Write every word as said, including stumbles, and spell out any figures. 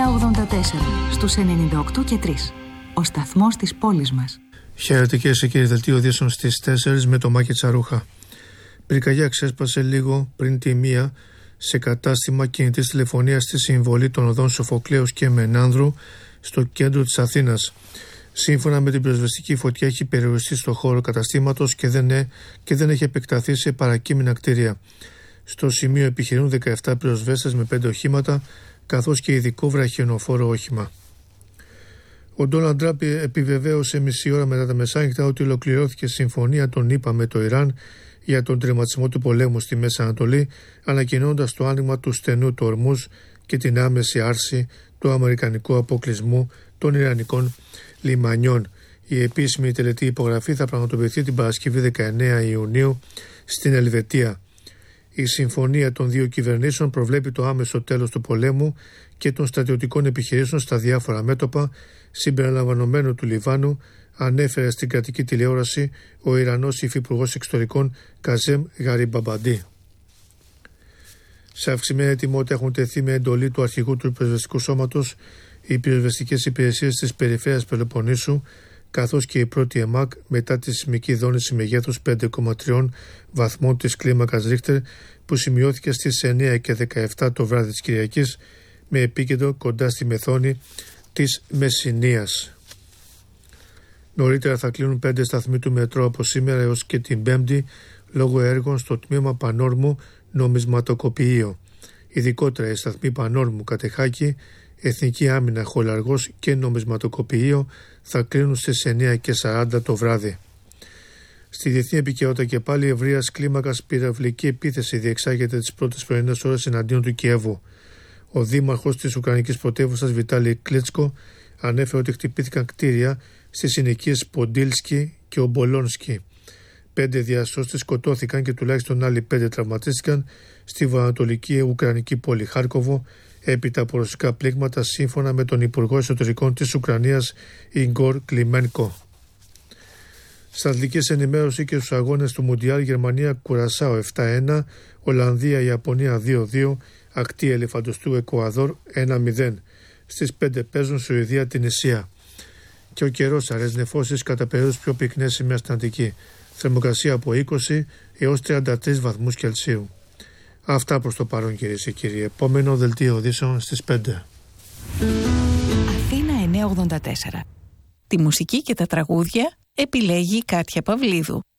εννιά ογδόντα τέσσερα στους ενενήντα οκτώ και τρία. Ο σταθμός της πόλης μας. Χαίρετε κυρίες και κύριοι, δελτίο ειδήσεων στις τέσσερις με το Μάκη Τσαρούχα. Πυρκαγιά ξέσπασε λίγο πριν τη μία σε κατάστημα κινητής τηλεφωνίας στη συμβολή των οδών Σοφοκλέους και Μενάνδρου στο κέντρο της Αθήνας. Σύμφωνα με την πυροσβεστική, φωτιά έχει περιοριστεί στο χώρο καταστήματος και δεν, ε, και δεν έχει επεκταθεί σε παρακείμενα κτίρια. Στο σημείο επιχειρούν δεκαεπτά πυροσβέστες με πέντε οχήματα, καθώς και ειδικό βραχιονοφόρο όχημα. Ο Ντόναλντ Τραμπ επιβεβαίωσε μισή ώρα μετά τα μεσάνυχτα ότι ολοκληρώθηκε συμφωνία των ΗΠΑ με το Ιράν για τον τερματισμό του πολέμου στη Μέση Ανατολή, ανακοινώντας το άνοιγμα του στενού του Ορμούζ και την άμεση άρση του αμερικανικού αποκλεισμού των Ιρανικών λιμανιών. Η επίσημη τελετή υπογραφή θα πραγματοποιηθεί την Παρασκευή δεκαεννέα Ιουνίου στην Ελβετία. Η συμφωνία των δύο κυβερνήσεων προβλέπει το άμεσο τέλος του πολέμου και των στρατιωτικών επιχειρήσεων στα διάφορα μέτωπα, συμπεριλαμβανομένου του Λιβάνου, ανέφερε στην κρατική τηλεόραση ο Ιρανός υφυπουργός εξωτερικών Καζέμ Γαριμπαμπαντή. Σε αυξημένη ετοιμότητα έχουν τεθεί με εντολή του αρχηγού του πυροσβεστικού σώματος οι πυροσβεστικές υπηρεσίες της περιφέρειας Πελοποννήσου, καθώς και η πρώτη ΕΜΑΚ μετά τη σεισμική δόνηση μεγέθους πέντε κόμμα τρία βαθμών της κλίμακας Ρίχτερ που σημειώθηκε στις εννέα και δεκαεπτά το βράδυ της Κυριακής με επίκεντρο κοντά στη μεθόνη της Μεσσηνίας. Νωρίτερα θα κλείνουν πέντε σταθμοί του μετρό από σήμερα έως και την Πέμπτη λόγω έργων στο τμήμα Πανόρμου νομισματοκοπηείο. Ειδικότερα οι σταθμοί Πανόρμου Κατεχάκη, Εθνική Άμυνα Χολαργός και νομισματοκοπηείο θα κλείνουν στις εννέα και σαράντα το βράδυ. Στη διεθνή επικαιρότητα και πάλι ευρείας κλίμακας πυραυλική επίθεση διεξάγεται τις πρώτες πρωινές ώρες εναντίον του Κιέβου. Ο δήμαρχος της Ουκρανικής πρωτεύουσας Βιτάλη Κλίτσκο ανέφερε ότι χτυπήθηκαν κτίρια στις συνοικίες Ποντίλσκι και Ομπολόνσκι. Πέντε διασώστες σκοτώθηκαν και τουλάχιστον άλλοι πέντε τραυματίστηκαν στη βορειοανατολική Ουκρανική πόλη Χάρκοβο έπειτα από ρωσικά πλήγματα, σύμφωνα με τον Υπουργό Εσωτερικών της Ουκρανίας Ιγκόρ Κλιμένκο. Στα αθλητικές ενημέρωση και στους αγώνες του Μουντιάλ, Γερμανία Κουρασάο επτά ένα, Ολλανδία Ιαπωνία δύο δύο, ακτή Ελεφαντοστού Εκουαδόρ ένα μηδέν. Στις πέντε παίζουν Σουηδία Τινησία. Και ο καιρός, αραιές νεφώσεις κατά περίοδους πιο πυκνές σημεία στην Αττική. Θερμοκρασία από είκοσι έως τριάντα τρεις βαθμούς Κελσίου. Αυτά προς το παρόν κυρίες και κύριοι. Επόμενο δελτίο ειδήσεων στις πέντε. Αθήνα εννιακόσια ογδόντα τέσσερα. Τη μουσική και τα τραγούδια επιλέγει η Κάτια Παυλίδου.